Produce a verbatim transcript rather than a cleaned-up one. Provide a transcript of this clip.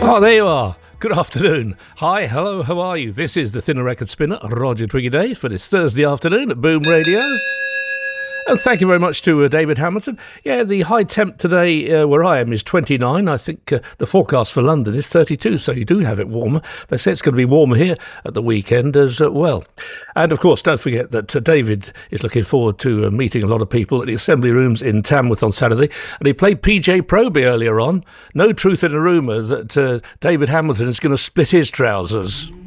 Oh, there you are. Good afternoon. Hi, hello, how are you? This is the Thinner Record Spinner, Roger Twiggy Day, for this Thursday afternoon at Boom Radio. And thank you very much to uh, David Hamilton. Yeah, the high temp today uh, where I am is twenty-nine. I think uh, the forecast for London is thirty-two, so you do have it warmer. They say it's going to be warmer here at the weekend as uh, well. And, of course, don't forget that uh, David is looking forward to uh, meeting a lot of people at the Assembly Rooms in Tamworth on Saturday. And he played P J Proby earlier on. No truth in a rumour that uh, David Hamilton is going to split his trousers.